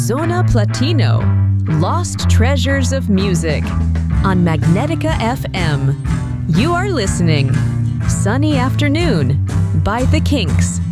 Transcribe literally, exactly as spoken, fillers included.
Zona Platino, Lost Treasures of Music, on Magnetica F M. You are listening Sunny Afternoon by The Kinks.